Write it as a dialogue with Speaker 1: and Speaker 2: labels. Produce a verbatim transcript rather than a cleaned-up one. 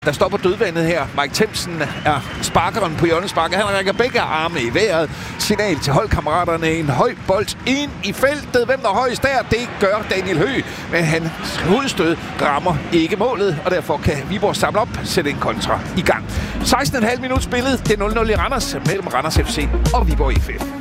Speaker 1: Der står på dødvandet her. Mike Themsen er sparkeren på hjørnesparket. Han rækker begge arme i vejret. Signal til holdkammeraterne. En høj bold ind i feltet. Hvem der er højst der? Det gør Daniel Høgh. Men hans hovedstød rammer ikke målet, og derfor kan Viborg samle op, sætte en kontra i gang. seksten komma fem minut spillet. Det er nul nul i Randers mellem Randers F C og Viborg F F.